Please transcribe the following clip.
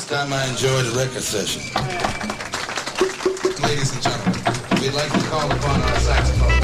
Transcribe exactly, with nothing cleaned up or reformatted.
This time I enjoyed the record session. Ladies and gentlemen, we'd like to call upon our saxophone.